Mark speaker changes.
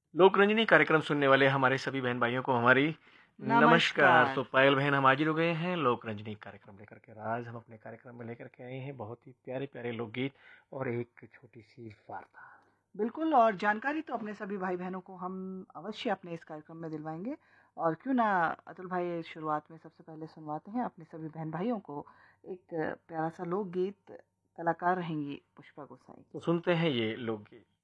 Speaker 1: लोक रंजनी कार्यक्रम सुनने वाले हमारे सभी बहन भाइयों को हमारी नमस्कार।
Speaker 2: नमस्कार।
Speaker 1: तो पायल बहन हम हाजिर हो गए हैं लोक रंजनी कार्यक्रम लेकर के। आज हम अपने कार्यक्रम में लेकर के आए हैं बहुत ही प्यारे प्यारे लोकगीत और एक छोटी सी वार्ता।
Speaker 2: बिल्कुल और जानकारी तो अपने सभी भाई-बहनों को हम अवश्य अपने इस कार्यक्रम में दिलवाएँगे और क्यों ना अतुल भाई शुरुआत में सबसे पहले सुनवाते हैं अपने सभी बहन-भाइयों को एक प्यारा-सा लोकगीत, कलाकार रहेंगी पुष्पा गोसाई।
Speaker 1: तो सुनते हैं ये लोकगीत।